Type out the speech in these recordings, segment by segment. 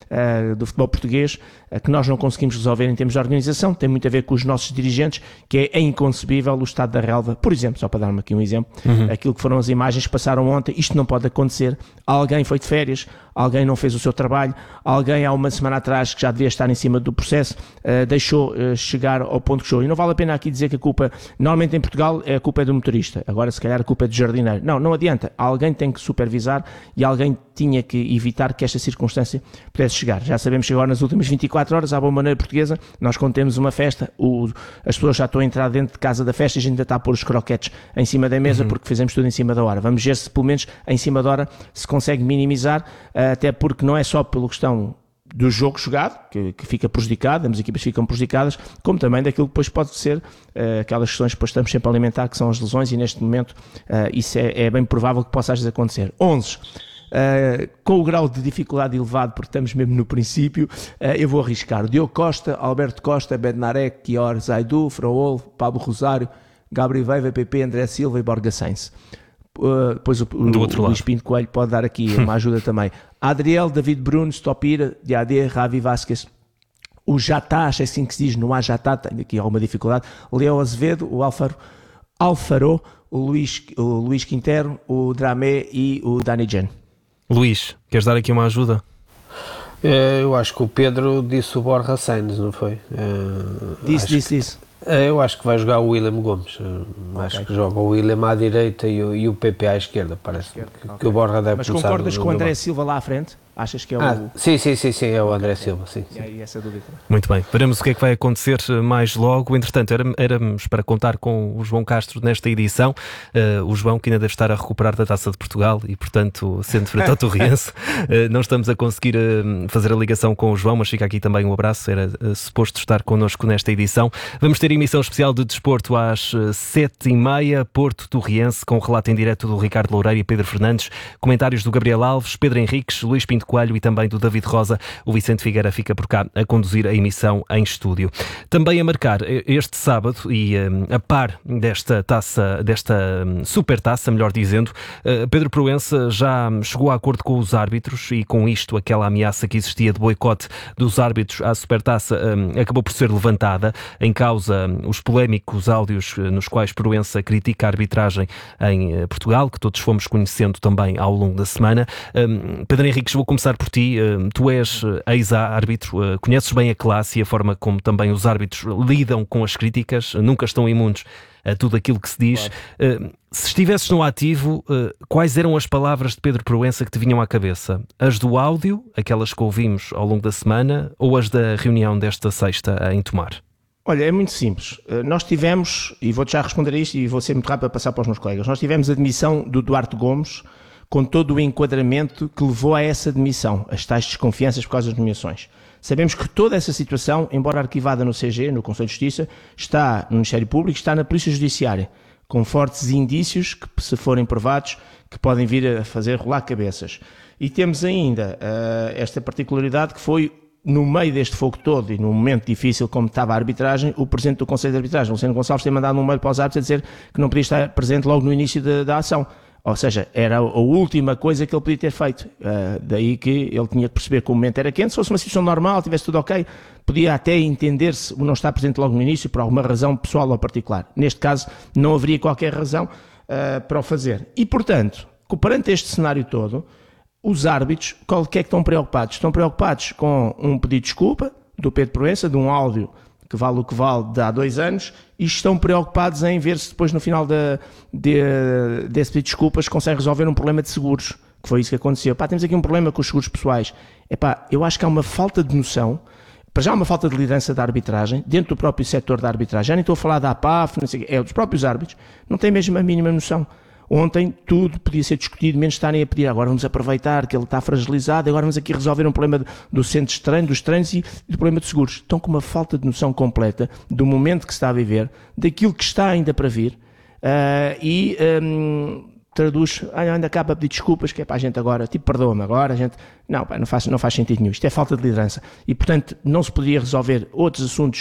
do futebol português que nós não conseguimos resolver em termos de organização, tem muito a ver com os nossos dirigentes, que é inconcebível o estado da relva, por exemplo, só para dar-me aqui um exemplo, aquilo que foram as imagens que passaram ontem, isto não pode acontecer, alguém foi de férias, alguém não fez o seu trabalho, alguém há uma semana atrás que já devia estar em cima do processo, deixou chegar ao ponto que chegou, e não vale a pena aqui dizer que a culpa, normalmente em Portugal a culpa é do motorista, agora se calhar a culpa é do jardineiro, não adianta, alguém tem que supervisar e alguém tinha que evitar que esta circunstância pudesse chegar. Já sabemos que agora nas últimas 24 horas, à boa maneira portuguesa, nós quando temos uma festa, as pessoas já estão a entrar dentro de casa da festa e a gente ainda está a pôr os croquetes em cima da mesa porque fizemos tudo em cima da hora. Vamos ver se pelo menos em cima da hora se consegue minimizar, até porque não é só pela questão do jogo jogado, que fica prejudicado, as equipas ficam prejudicadas, como também daquilo que depois pode ser aquelas questões que depois estamos sempre a alimentar, que são as lesões, e neste momento isso é bem provável que possa às vezes acontecer. 11. Com o grau de dificuldade elevado, porque estamos mesmo no princípio, eu vou arriscar Diogo Costa, Alberto Costa, Bednarek, Kior, Zaidu, Fraol, Pablo Rosário, Gabriel Veiga, PP, André Silva e Borja Sainz. Depois o Luís Pinto Coelho pode dar aqui uma ajuda também. Adriel, David Bruno, Stopira, Diadé, Ravi Vasquez, o Jatá, acho assim que se diz, não há Jatá, tenho aqui alguma dificuldade, Leo Azevedo, o Alfaro, o Luís Quintero, o Dramé e o Dani Gen. Luís, queres dar aqui uma ajuda? Eu acho que o Pedro disse o Borja Sainz, não foi? Disse. Eu acho que vai jogar o William Gomes. Acho que joga o William à direita e o PP à esquerda, parece que o Borja deve começar. Mas concordas com o André Silva lá à frente? Achas que é o... Sim, é o André Silva, sim. E aí essa dúvida. Muito bem, veremos o que é que vai acontecer mais logo. Entretanto, éramos para contar com o João Castro nesta edição, o João que ainda deve estar a recuperar da Taça de Portugal e, portanto, sendo frente ao Torriense, não estamos a conseguir fazer a ligação com o João, mas fica aqui também um abraço, era suposto estar connosco nesta edição. Vamos ter emissão especial de desporto às 7h30, Porto Torriense, com o relato em direto do Ricardo Loureiro e Pedro Fernandes, comentários do Gabriel Alves, Pedro Henriques, Luís Pinto Coelho e também do David Rosa. O Vicente Figueira fica por cá a conduzir a emissão em estúdio. Também a marcar este sábado e a par desta super taça, melhor dizendo, Pedro Proença já chegou a acordo com os árbitros e com isto aquela ameaça que existia de boicote dos árbitros à supertaça acabou por ser levantada. Em causa os polémicos áudios nos quais Proença critica a arbitragem em Portugal, que todos fomos conhecendo também ao longo da semana. Pedro Henriques, vou começar por ti. Tu és ex-árbitro, conheces bem a classe e a forma como também os árbitros lidam com as críticas, nunca estão imunes a tudo aquilo que se diz. Claro. Se estivesses no ativo, quais eram as palavras de Pedro Proença que te vinham à cabeça? As do áudio, aquelas que ouvimos ao longo da semana, ou as da reunião desta sexta em Tomar? Olha, é muito simples. Nós tivemos, e vou-te já responder a isto e vou ser muito rápido para passar para os meus colegas, nós tivemos a demissão do Duarte Gomes com todo o enquadramento que levou a essa demissão, as tais desconfianças por causa das nomeações. Sabemos que toda essa situação, embora arquivada no CG, no Conselho de Justiça, está no Ministério Público, está na Polícia Judiciária, com fortes indícios que, se forem provados, que podem vir a fazer rolar cabeças. E temos ainda esta particularidade que foi, no meio deste fogo todo e num momento difícil como estava a arbitragem, o Presidente do Conselho de Arbitragem, Luciano Gonçalves, tem mandado um mail para os árbitros a dizer que não podia estar presente logo no início da ação. Ou seja, era a última coisa que ele podia ter feito. Daí que ele tinha que perceber que o momento era quente. Se fosse uma situação normal, tivesse tudo ok, podia até entender-se o não estar presente logo no início por alguma razão pessoal ou particular. Neste caso, não haveria qualquer razão para o fazer. E, portanto, perante este cenário todo, os árbitros, o que é que estão preocupados? Estão preocupados com um pedido de desculpa do Pedro Proença, de um áudio que vale o que vale de há 2 anos, e estão preocupados em ver se depois no final desse pedido de desculpas consegue resolver um problema de seguros, que foi isso que aconteceu. Temos aqui um problema com os seguros pessoais. Eu acho que há uma falta de noção, para já há uma falta de liderança da arbitragem, dentro do próprio setor da arbitragem. Já nem estou a falar da APAF, não sei, é dos próprios árbitros, não têm mesmo a mínima noção. Ontem tudo podia ser discutido, menos estarem a pedir, agora vamos aproveitar que ele está fragilizado, agora vamos aqui resolver um problema do centro de treino, dos treinos e do problema de seguros. Estão com uma falta de noção completa do momento que se está a viver, daquilo que está ainda para vir, traduz, ainda acaba a pedir desculpas, que é para a gente agora, perdoa-me agora, a gente, não faz sentido nenhum, isto é falta de liderança. E, portanto, não se podia resolver outros assuntos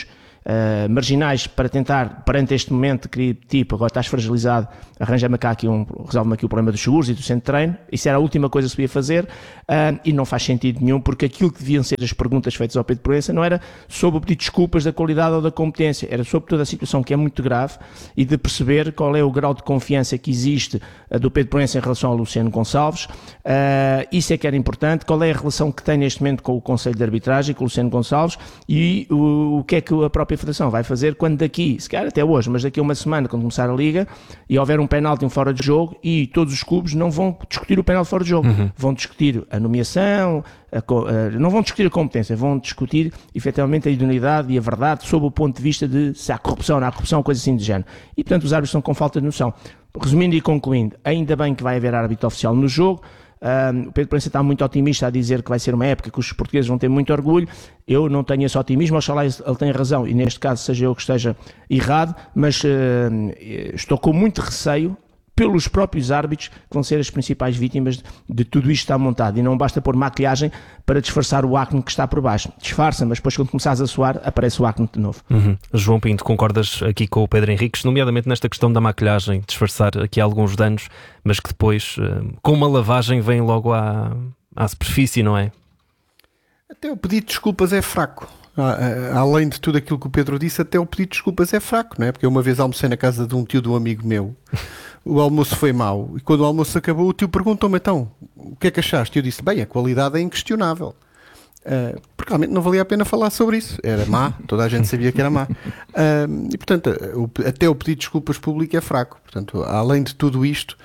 marginais para tentar, perante este momento, tipo, agora estás fragilizado, resolve-me aqui o problema dos seguros e do centro de treino. Isso era a última coisa que se podia fazer, e não faz sentido nenhum, porque aquilo que deviam ser as perguntas feitas ao Pedro Proença não era sobre o pedido de desculpas da qualidade ou da competência, era sobre toda a situação que é muito grave e de perceber qual é o grau de confiança que existe do Pedro Proença em relação ao Luciano Gonçalves. Isso é que era importante, qual é a relação que tem neste momento com o Conselho de Arbitragem, com o Luciano Gonçalves, e o que é que a própria Federação vai fazer quando daqui, se calhar até hoje, mas daqui a uma semana, quando começar a Liga, e houver um penalti e um fora de jogo, e todos os clubes não vão discutir o penalti fora de jogo, vão discutir a nomeação, não vão discutir a competência, vão discutir efetivamente a idoneidade e a verdade sob o ponto de vista de se há corrupção, não há corrupção, coisa assim de género. E portanto os árbitros estão com falta de noção. Resumindo e concluindo, ainda bem que vai haver árbitro oficial no jogo. O Pedro Proença está muito otimista a dizer que vai ser uma época que os portugueses vão ter muito orgulho. Eu não tenho esse otimismo, oxalá ele tenha razão, e neste caso seja eu que esteja errado, mas estou com muito receio pelos próprios árbitros, que vão ser as principais vítimas de tudo isto que está montado, e não basta pôr maquilhagem para disfarçar o acne que está por baixo. Disfarça, mas depois quando começares a suar, aparece o acne de novo. João Pinto, concordas aqui com o Pedro Henriques, nomeadamente nesta questão da maquilhagem, disfarçar aqui alguns danos, mas que depois, com uma lavagem, vem logo à superfície, não é? Até o pedido de desculpas é fraco. Além de tudo aquilo que o Pedro disse, até o pedido de desculpas é fraco, não é? Porque eu uma vez almocei na casa de um tio de um amigo meu, o almoço foi mau, e quando o almoço acabou o tio perguntou-me então, o que é que achaste? E eu disse, bem, a qualidade é inquestionável. Porque realmente não valia a pena falar sobre isso, era má, toda a gente sabia que era má. E portanto, até o pedido de desculpas público é fraco. Portanto, além de tudo isto,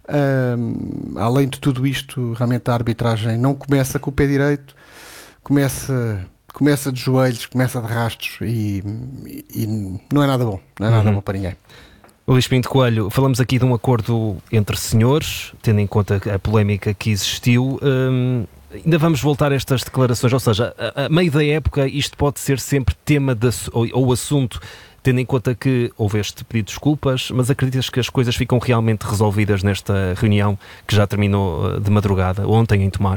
realmente a arbitragem não começa com o pé direito, começa de joelhos, começa de rastros, e não é nada bom, não é nada bom para ninguém. Luís Pinto Coelho, falamos aqui de um acordo entre senhores, tendo em conta a polémica que existiu. Ainda vamos voltar a estas declarações, ou seja, a meio da época isto pode ser sempre tema ou assunto, tendo em conta que houve este pedido de desculpas, mas acreditas que as coisas ficam realmente resolvidas nesta reunião que já terminou de madrugada, ontem em Tomar?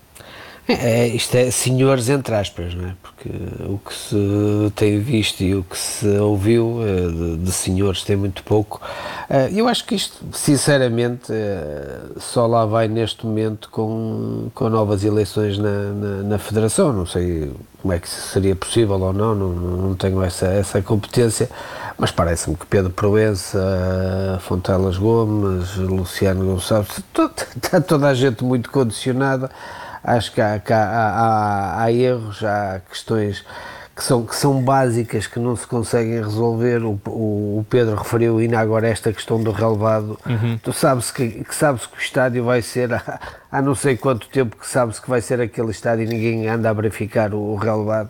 Isto é senhores entre aspas, não é? Porque o que se tem visto e o que se ouviu de senhores tem muito pouco. Eu acho que isto, sinceramente, só lá vai neste momento com novas eleições na Federação. Não sei como é que seria possível ou não tenho essa competência, mas parece-me que Pedro Proença, Fontelas Gomes, Luciano Gonçalves, está toda a gente muito condicionada. Acho que há erros, há questões que são básicas, que não se conseguem resolver. O Pedro referiu ainda agora esta questão do relevado. Tu sabes que o estádio vai ser, há não sei quanto tempo que sabes que vai ser aquele estádio e ninguém anda a verificar o relevado.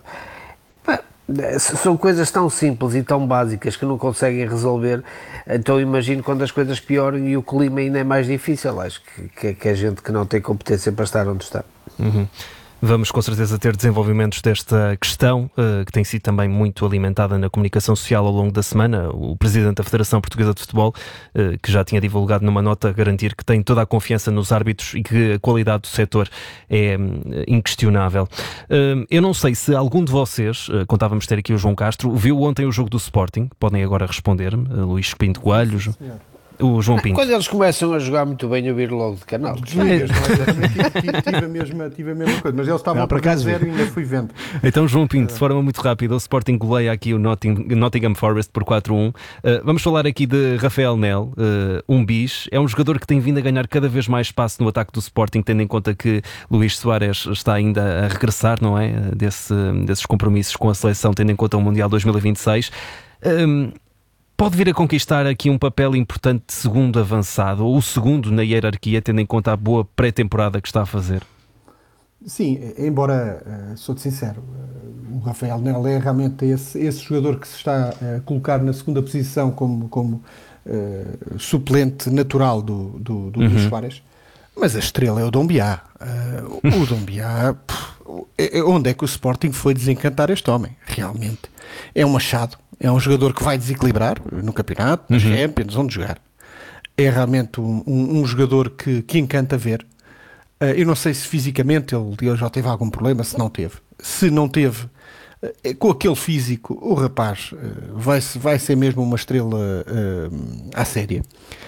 São coisas tão simples e tão básicas que não conseguem resolver. Então imagino quando as coisas pioram e o clima ainda é mais difícil. Acho que é gente que não tem competência para estar onde está. Vamos com certeza ter desenvolvimentos desta questão, que tem sido também muito alimentada na comunicação social ao longo da semana. O Presidente da Federação Portuguesa de Futebol, que já tinha divulgado numa nota, garantir que tem toda a confiança nos árbitros e que a qualidade do setor é inquestionável. Eu não sei se algum de vocês, contávamos ter aqui o João Castro, viu ontem o jogo do Sporting. Podem agora responder-me, Luís Pinto Coelho, o João Pinto. Quando eles começam a jogar muito bem, eu viro logo de canal. Tive a mesma coisa, mas eles estavam para cá zero e ainda fui vendo. Então, João Pinto, de forma muito rápida, o Sporting goleia aqui o Nottingham Forest por 4-1. Vamos falar aqui de Rafael Nel, um bis. É um jogador que tem vindo a ganhar cada vez mais espaço no ataque do Sporting, tendo em conta que Luís Soares está ainda a regressar, não é? Desses compromissos com a seleção, tendo em conta o Mundial 2026. Pode vir a conquistar aqui um papel importante de segundo avançado, ou o segundo na hierarquia, tendo em conta a boa pré-temporada que está a fazer? Sim, embora, sou-te sincero, o Rafael Nel é realmente esse jogador que se está a colocar na segunda posição como suplente natural do Luís Soares, mas a estrela é o Doumbia. O Doumbia, onde é que o Sporting foi desencantar este homem? Realmente. É um achado. É um jogador que vai desequilibrar no campeonato, nos Champions, onde jogar. É realmente um jogador que encanta ver. Eu não sei se fisicamente ele já teve algum problema, se não teve. Se não teve, com aquele físico, o rapaz vai ser mesmo uma estrela à séria.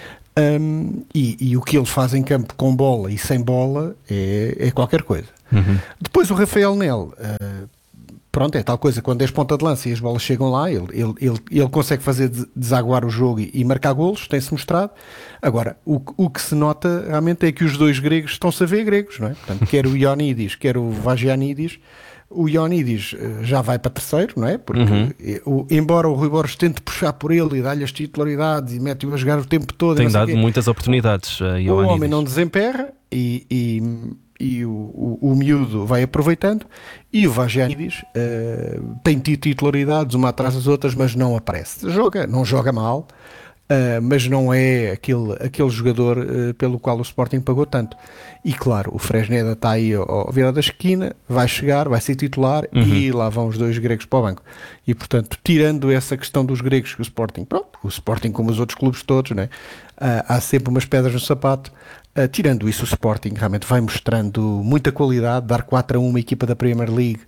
E o que ele faz em campo com bola e sem bola é qualquer coisa. Depois o Rafael Nel, pronto, é tal coisa, quando és ponta de lança e as bolas chegam lá, ele consegue fazer desaguar o jogo e marcar golos, tem-se mostrado. Agora, o que se nota realmente é que os dois gregos estão-se a ver gregos, não é? Portanto, quer o Ioannidis, quer o Vagiannidis. O Ioannidis já vai para terceiro, não é? Porque embora o Rui Borges tente puxar por ele e dar-lhe as titularidades e mete-o a jogar o tempo todo, tem dado muitas oportunidades. O homem não desemperra e o miúdo vai aproveitando, e o Vagiannidis tem tido titularidades uma atrás das outras, mas não aparece. Não joga mal, mas não é aquele jogador pelo qual o Sporting pagou tanto. E claro, o Fresneda está aí ao virar da esquina, vai chegar, vai ser titular, e lá vão os dois gregos para o banco. E portanto, tirando essa questão dos gregos, que o Sporting como os outros clubes todos, né, há sempre umas pedras no sapato. Tirando isso, o Sporting realmente vai mostrando muita qualidade. Dar 4-1 uma equipa da Premier League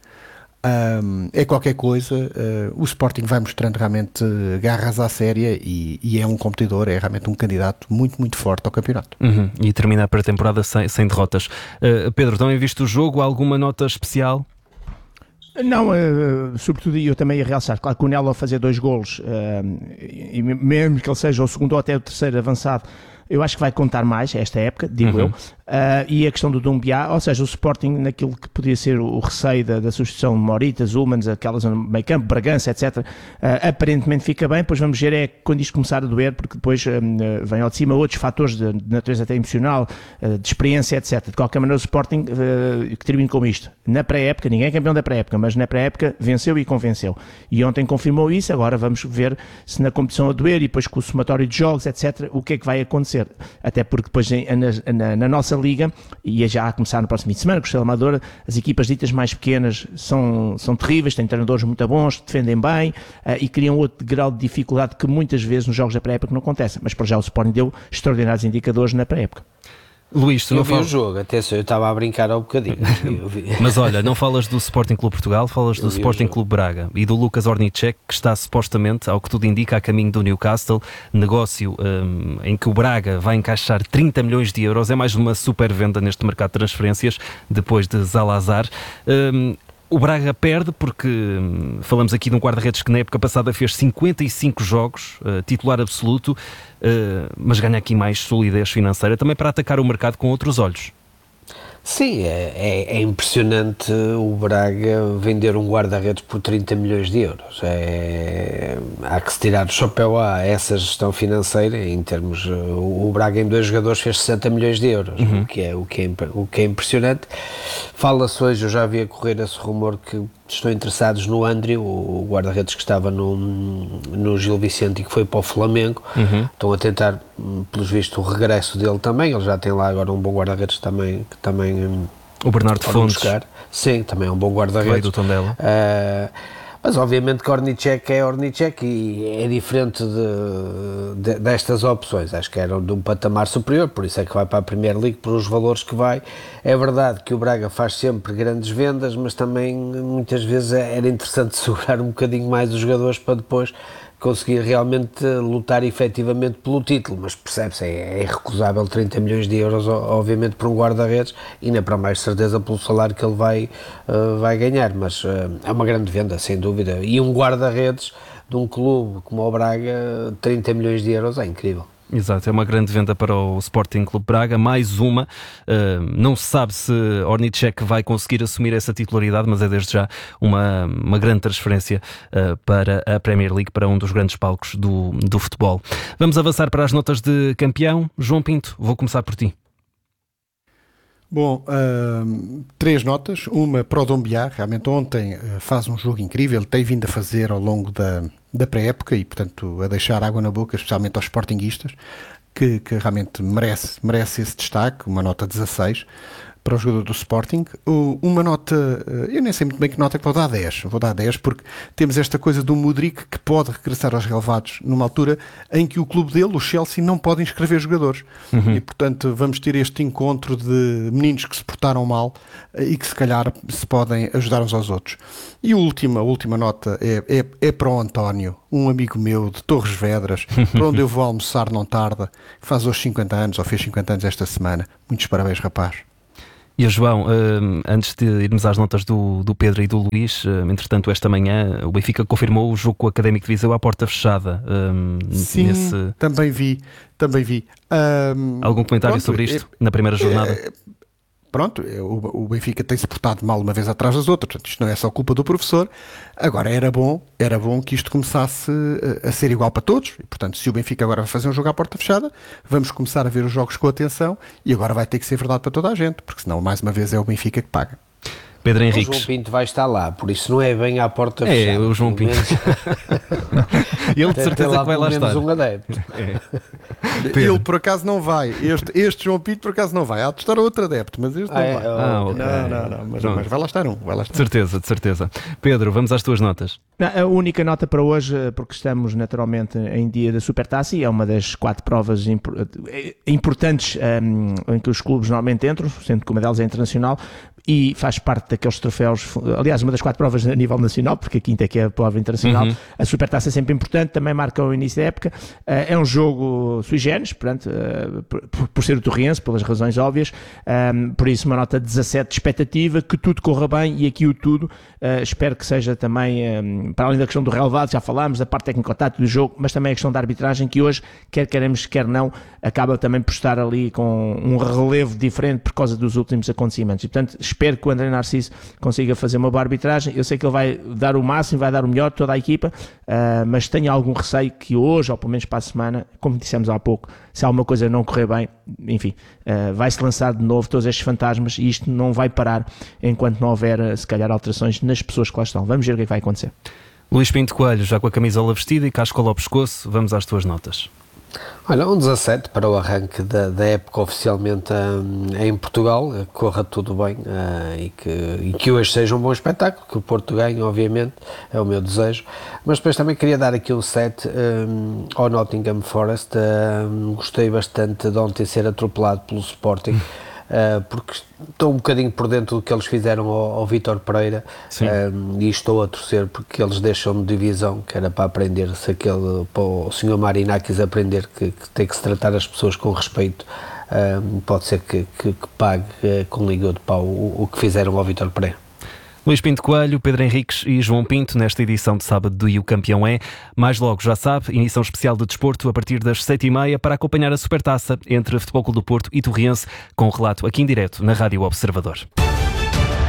é qualquer coisa. O Sporting vai mostrando realmente garras à séria e é um competidor, é realmente um candidato muito, muito forte ao campeonato. E terminar para a temporada sem derrotas. Pedro, também viste o jogo? Alguma nota especial? Não, sobretudo eu também ia realçar, claro que o Nelo ao fazer 2 golos, e mesmo que ele seja o segundo ou até o terceiro avançado, eu acho que vai contar mais esta época, digo eu. E a questão do Doumbia, ou seja, o Sporting naquilo que podia ser o receio da substituição de Moritas, Ullmans, aquela zona meio campo, Bragança, etc. Aparentemente fica bem, depois vamos ver quando isto começar a doer, porque depois vem ao de cima outros fatores de natureza até emocional, de experiência, etc. De qualquer maneira o Sporting, que termina com isto, na pré-época, ninguém é campeão da pré-época, mas na pré-época venceu e convenceu. E ontem confirmou isso, agora vamos ver se na competição a doer e depois com o somatório de jogos, etc., o que é que vai acontecer. Até porque depois na nossa liga, e já a começar no próximo fim de semana com o Estrela Amadora, as equipas ditas mais pequenas são terríveis, têm treinadores muito bons, defendem bem e criam outro grau de dificuldade que muitas vezes nos jogos da pré-época não acontece, mas para já o Sporting deu extraordinários indicadores na pré-época. Luís, tu não falas... o jogo, atenção, eu estava a brincar há um bocadinho. Mas olha, não falas do Sporting Clube Portugal, falas do Sporting Clube Braga e do Lucas Ornicek, que está supostamente, ao que tudo indica, a caminho do Newcastle, negócio em que o Braga vai encaixar 30 milhões de euros, é mais uma super venda neste mercado de transferências, depois de Zalazar. O Braga perde porque falamos aqui de um guarda-redes que na época passada fez 55 jogos, titular absoluto, mas ganha aqui mais solidez financeira, também para atacar o mercado com outros olhos. Sim, é impressionante o Braga vender um guarda-redes por 30 milhões de euros. Há que se tirar o chapéu a essa gestão financeira. Em termos, o Braga em 2 jogadores fez 60 milhões de euros, o que é impressionante. Fala-se hoje, eu já vi a correr esse rumor que estão interessados no André, o guarda-redes que estava no Gil Vicente e que foi para o Flamengo. Estão a tentar, pelos vistos, o regresso dele também. Ele já tem lá agora um bom guarda-redes também, que também o Bernardo Fontes. Buscar. Sim, também é um bom guarda-redes. Do Tondela. Mas obviamente que Ornicek é Ornicek e é diferente destas opções. Acho que era de um patamar superior, por isso é que vai para a Premier League, por os valores que vai. É verdade que o Braga faz sempre grandes vendas, mas também muitas vezes era interessante segurar um bocadinho mais os jogadores para depois conseguir realmente lutar efetivamente pelo título, mas percebe-se, é irrecusável 30 milhões de euros, obviamente, para um guarda-redes, e ainda para mais certeza pelo salário que ele vai ganhar, mas é uma grande venda, sem dúvida, e um guarda-redes de um clube como o Braga, 30 milhões de euros, é incrível. Exato, é uma grande venda para o Sporting Clube Braga, mais uma. Não se sabe se Ornicek vai conseguir assumir essa titularidade, mas é desde já uma grande transferência para a Premier League, para um dos grandes palcos do futebol. Vamos avançar para as notas de campeão. João Pinto, vou começar por ti. Bom, 3 notas, uma para o Doumbia, realmente ontem faz um jogo incrível, ele tem vindo a fazer ao longo da pré-época e, portanto, a deixar água na boca, especialmente aos sportinguistas, que realmente merece esse destaque, uma nota 16. para o jogador do Sporting. Uma nota, eu nem sei muito bem que nota que vou dar 10. Vou dar 10 porque temos esta coisa do Mudryk que pode regressar aos relevados numa altura em que o clube dele, o Chelsea, não pode inscrever jogadores. E, portanto, vamos ter este encontro de meninos que se portaram mal e que, se calhar, se podem ajudar uns aos outros. E a última nota é para o António, um amigo meu de Torres Vedras, para onde eu vou almoçar não tarda, que faz hoje 50 anos, ou fez 50 anos esta semana. Muitos parabéns, rapaz. E João, antes de irmos às notas do Pedro e do Luís, entretanto, esta manhã o Benfica confirmou o jogo com o Académico de Viseu à porta fechada. Sim, também vi. Algum comentário sobre isto na primeira jornada? Pronto, o Benfica tem-se portado mal uma vez atrás das outras, portanto, isto não é só culpa do professor. Agora, era bom que isto começasse a ser igual para todos, e, portanto, se o Benfica agora vai fazer um jogo à porta fechada, vamos começar a ver os jogos com atenção, e agora vai ter que ser verdade para toda a gente, porque senão, mais uma vez, é o Benfica que paga. Pedro Henriques. O João Pinto vai estar lá, por isso não é bem à porta fechada. É, o João Pinto. Ele de certeza que vai lá estar. Um adepto. Ele por acaso não vai. Este João Pinto por acaso não vai. Há de estar outro adepto, mas este não vai. Okay. Não, mas vai lá estar um. De certeza. Pedro, vamos às tuas notas. A única nota para hoje, porque estamos naturalmente em dia da Supertaça e é uma das 4 provas importantes em que os clubes normalmente entram, sendo que uma delas é internacional, e faz parte daqueles troféus, aliás, uma das 4 provas a nível nacional, porque a quinta é que é a prova internacional. A Supertaça é sempre importante, também marca o início da época. É um jogo sui generis, portanto, por ser o Torriense, pelas razões óbvias, por isso uma nota 17 de expectativa, que tudo corra bem, e aqui o tudo, espero que seja também, para além da questão do relevado, já falámos, da parte técnico-tática do jogo, mas também a questão da arbitragem, que hoje, quer queremos, quer não, acaba também por estar ali com um relevo diferente por causa dos últimos acontecimentos. E, portanto, espero que o André Narciso consiga fazer uma boa arbitragem. Eu sei que ele vai dar o máximo, vai dar o melhor, toda a equipa, mas tenho algum receio que hoje, ou pelo menos para a semana, como dissemos há pouco, se alguma coisa não correr bem, enfim, vai-se lançar de novo todos estes fantasmas, e isto não vai parar enquanto não houver, se calhar, alterações nas pessoas que lá estão. Vamos ver o que é que vai acontecer. Luís Pinto Coelho, já com a camisola vestida e cascola ao pescoço, vamos às tuas notas. Olha, um 17 para o arranque da época oficialmente em Portugal, corra tudo bem, e que hoje seja um bom espetáculo, que o Porto ganhe, obviamente, é o meu desejo, mas depois também queria dar aqui um 7 ao Nottingham Forest. Gostei bastante de ontem ser atropelado pelo Sporting, porque estou um bocadinho por dentro do que eles fizeram ao Vítor Pereira, e estou a torcer porque eles deixam de divisão, que era para aprender, para o Sr. Marinakis aprender que tem que se tratar as pessoas com respeito. Pode ser que pague com língua de pau o que fizeram ao Vítor Pereira. Luís Pinto Coelho, Pedro Henriques e João Pinto, nesta edição de sábado do E o Campeão é. Mais logo, já sabe, emissão especial de desporto a partir das 7h30 para acompanhar a Supertaça entre Futebol Clube do Porto e Torriense, com o relato aqui em direto na Rádio Observador.